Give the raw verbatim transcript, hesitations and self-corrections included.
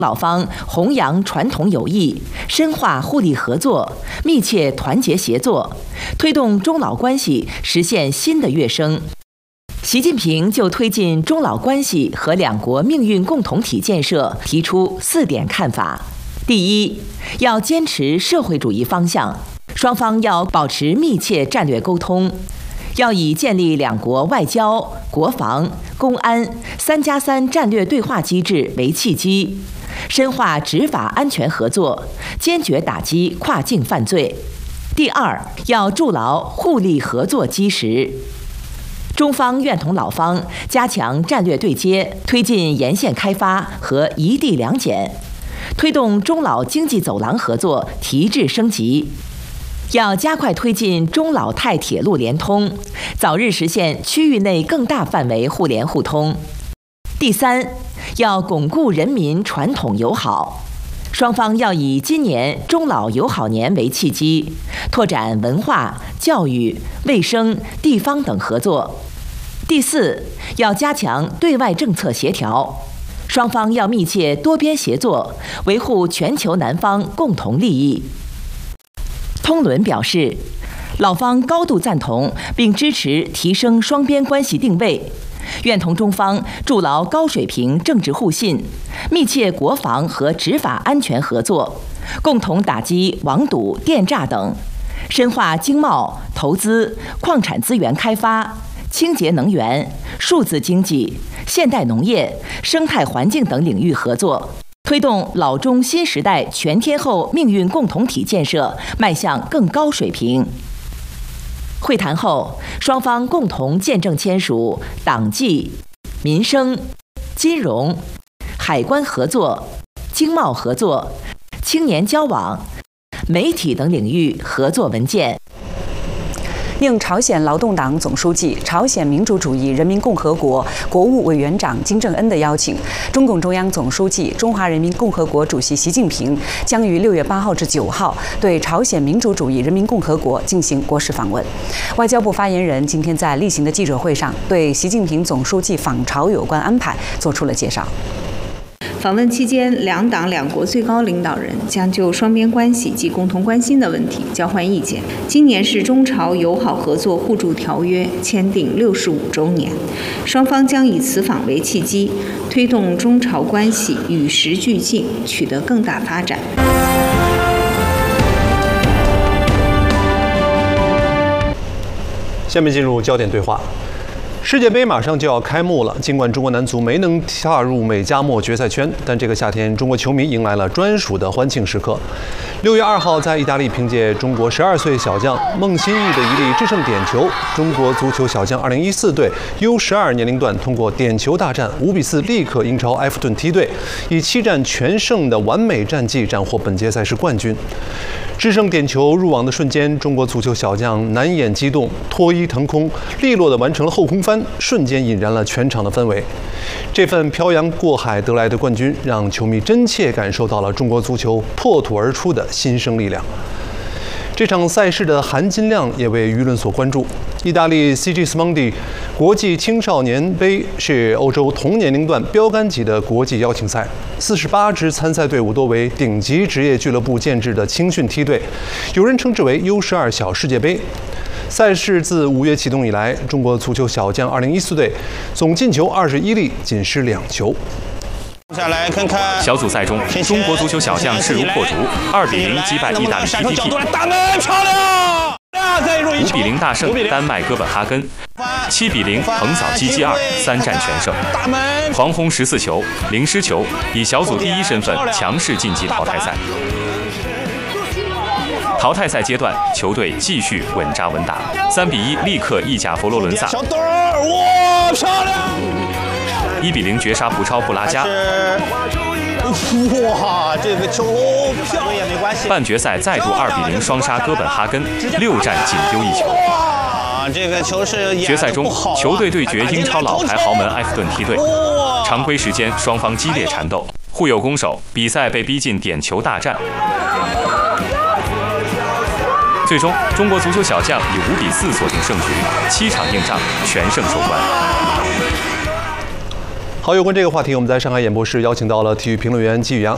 老方弘扬传统友谊，深化互利合作，密切团结协作，推动中老关系实现新的跃升。习近平就推进中老关系和两国命运共同体建设提出四点看法：第一，要坚持社会主义方向，双方要保持密切战略沟通，要以建立两国外交、国防、公安三加三战略对话机制为契机，深化执法安全合作，坚决打击跨境犯罪。第二，要筑牢互利合作基石。中方愿同老方加强战略对接，推进沿线开发和一地两检，推动中老经济走廊合作提质升级。要加快推进中老泰铁路联通，早日实现区域内更大范围互联互通。第三，要巩固人民传统友好，双方要以今年中老友好年为契机，拓展文化、教育、卫生、地方等合作。第四，要加强对外政策协调，双方要密切多边协作，维护全球南方共同利益。通伦表示，老方高度赞同并支持提升双边关系定位，愿同中方筑牢高水平政治互信，密切国防和执法安全合作，共同打击网赌、电诈等，深化经贸、投资、矿产资源开发、清洁能源、数字经济、现代农业、生态环境等领域合作，推动老中新时代全天候命运共同体建设迈向更高水平。会谈后，双方共同见证签署党纪、民生、金融、海关合作、经贸合作、青年交往、媒体等领域合作文件。 应朝鲜劳动党总书记、朝鲜民主主义人民共和国国务委员长金正恩的邀请，中共中央总书记、中华人民共和国主席习近平将于六月八号至九号对朝鲜民主主义人民共和国进行国事访问。外交部发言人今天在例行的记者会上，对习近平总书记访朝有关安排作出了介绍。 访问期间，两党两国最高领导人将就双边关系及共同关心的问题交换意见。今年是中朝友好合作互助条约签订六十五周年，双方将以此访为契机，推动中朝关系与时俱进，取得更大发展。 下面进入焦点对话。世界杯马上就要开幕了，尽管中国男足没能踏入美加墨决赛圈，但这个夏天中国球迷迎来了专属的欢庆时刻。六月二号，在意大利凭借中国十二岁小将孟欣义的一粒制胜点球，中国足球小将二零一四队 U 十二年龄段通过点球大战五比四力克英超埃弗顿梯队，以七战全胜的完美战绩斩获本届赛事冠军。制胜点球入网的瞬间，中国足球小将难掩激动，脱衣腾空，利落地完成了后空翻，瞬间引燃了全场的氛围。这份漂洋过海得来的冠军，让球迷真切感受到了中国足球破土而出的新生力量。这场赛事的含金量也为舆论所关注。意大利 Sigismondi 国际青少年杯是欧洲同年龄段标杆级的国际邀请赛，四十八支参赛队伍多为顶级职业俱乐部建制的青训梯队，有人称之为 U 十二小世界杯。赛事自五月启动以来，中国足球小将二零一四队总进球二十一粒，仅失两球。 下来看看小组赛中，中国足球小将势如破竹，二比零击败意大利 P T T， 大门漂亮， 五比零大胜丹麦哥本哈根，七比零横扫基基二，三战全胜，狂轰十四球，零失球，以小组第一身份强势晋级淘汰赛。淘汰赛阶段，球队继续稳扎稳打，三比一力克意甲佛罗伦萨。 小豆儿，哇，漂亮！ 一比零绝杀葡超布拉加。 哇，这个球漂亮也没关系。 半决赛再度二比零双杀哥本哈根，六战仅丢一球。 哇，这个球是决赛中，球队对决英超老牌豪门埃弗顿梯队。常规时间，双方激烈缠斗，互有攻守，比赛被逼进点球大战。最终，中国足球小将以五比四锁定胜局，七场硬仗全胜收官。 好，有关这个话题，我们在上海演播室邀请到了体育评论员季宇阳。